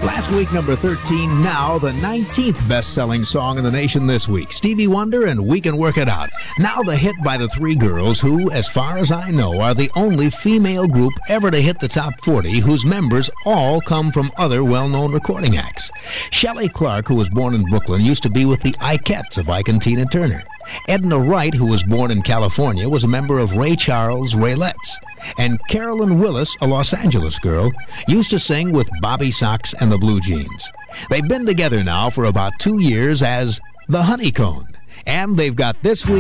Last week, number 13, now the 19th best-selling song in the nation this week. Stevie Wonder and We Can Work It Out. Now the hit by the three girls who, as far as I know, are the only female group ever to hit the top 40 whose members all come from other well-known recording acts. Shelley Clark, who was born in Brooklyn, used to be with the Ikettes of Ike and Tina Turner. Edna Wright, who was born in California, was a member of Ray Charles' Raylettes. And Carolyn Willis, a Los Angeles girl, used to sing with Bobby Sox and the Blue Jeans. They've been together now for about 2 years as the Honeycomb. And they've got this week